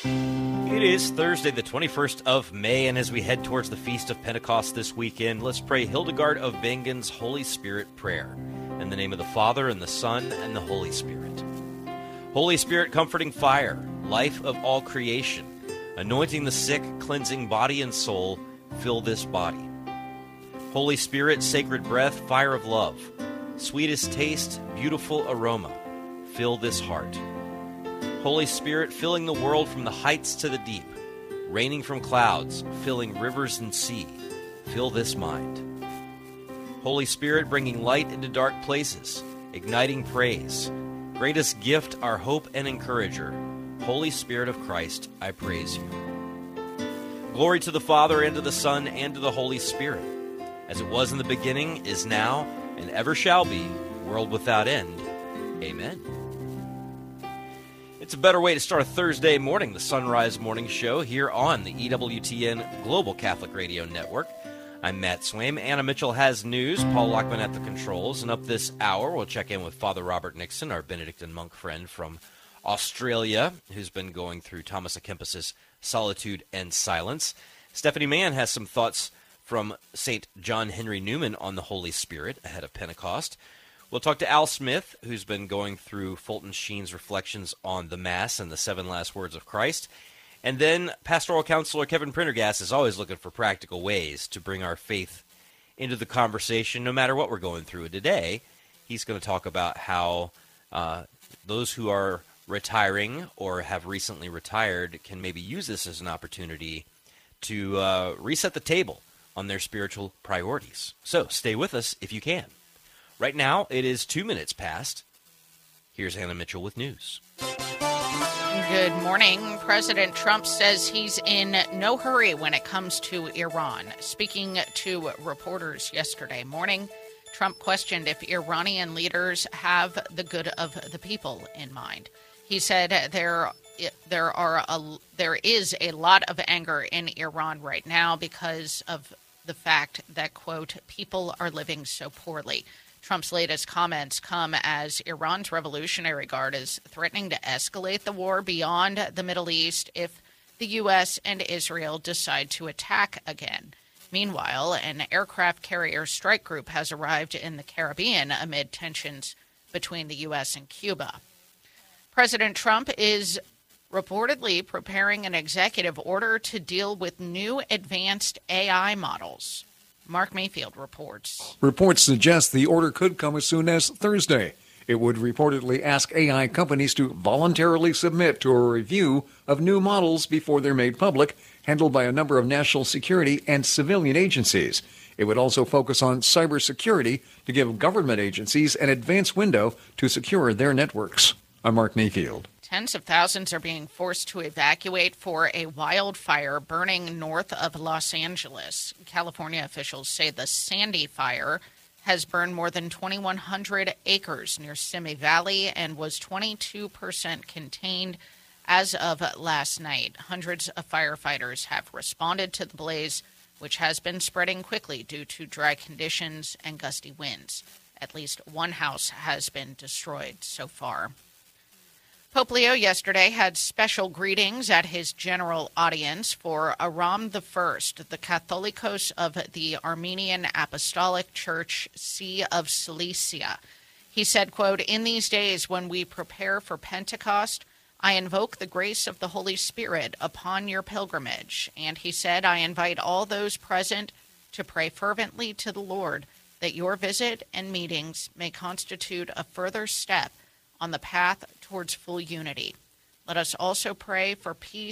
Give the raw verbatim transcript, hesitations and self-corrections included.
It is Thursday, the twenty-first of May, and as we head towards the Feast of Pentecost this weekend, let's pray Hildegard of Bingen's Holy Spirit prayer. In the name of the Father, and the Son, and the Holy Spirit. Holy Spirit, comforting fire, life of all creation, anointing the sick, cleansing body and soul, fill this body. Holy Spirit, sacred breath, fire of love, sweetest taste, beautiful aroma, fill this heart. Holy Spirit, filling the world from the heights to the deep, raining from clouds, filling rivers and sea, fill this mind. Holy Spirit, bringing light into dark places, igniting praise, greatest gift, our hope and encourager, Holy Spirit of Christ, I praise you. Glory to the Father, and to the Son, and to the Holy Spirit, as it was in the beginning, is now, and ever shall be, world without end. Amen. It's a better way to start a Thursday morning, the Sunrise Morning Show, here on the E W T N Global Catholic Radio Network. I'm Matt Swaim. Anna Mitchell has news. Paul Lockman at the controls. And up this hour, we'll check in with Father Robert Nixon, our Benedictine monk friend from Australia, who's been going through Thomas à Kempis's Solitude and Silence. Stephanie Mann has some thoughts from Saint John Henry Newman on the Holy Spirit ahead of Pentecost. We'll talk to Al Smith, who's been going through Fulton Sheen's reflections on the Mass and the seven last words of Christ. And then pastoral counselor Kevin Prendergast is always looking for practical ways to bring our faith into the conversation, no matter what we're going through. Today, he's going to talk about how uh, those who are retiring or have recently retired can maybe use this as an opportunity to uh, reset the table on their spiritual priorities. So stay with us if you can. Right now, it is two minutes past. Here's Anna Mitchell with news. Good morning. President Trump says he's in no hurry when it comes to Iran. Speaking to reporters yesterday morning, Trump questioned if Iranian leaders have the good of the people in mind. He said there there are a, there is a lot of anger in Iran right now because of the fact that, quote, people are living so poorly. Trump's latest comments come as Iran's Revolutionary Guard is threatening to escalate the war beyond the Middle East if the U S and Israel decide to attack again. Meanwhile, an aircraft carrier strike group has arrived in the Caribbean amid tensions between the U S and Cuba. President Trump is reportedly preparing an executive order to deal with new advanced A I models. Mark Mayfield reports. Reports suggest the order could come as soon as Thursday. It would reportedly ask A I companies to voluntarily submit to a review of new models before they're made public, handled by a number of national security and civilian agencies. It would also focus on cybersecurity to give government agencies an advance window to secure their networks. I'm Mark Mayfield. Tens of thousands are being forced to evacuate for a wildfire burning north of Los Angeles. California officials say the Sandy Fire has burned more than twenty-one hundred acres near Simi Valley and was twenty-two percent contained as of last night. Hundreds of firefighters have responded to the blaze, which has been spreading quickly due to dry conditions and gusty winds. At least one house has been destroyed so far. Pope Leo yesterday had special greetings at his general audience for Aram the First, the Catholicos of the Armenian Apostolic Church, See of Cilicia. He said, quote, "In these days when we prepare for Pentecost, I invoke the grace of the Holy Spirit upon your pilgrimage." And he said, "I invite all those present to pray fervently to the Lord that your visit and meetings may constitute a further step on the path towards full unity. Let us also pray for peace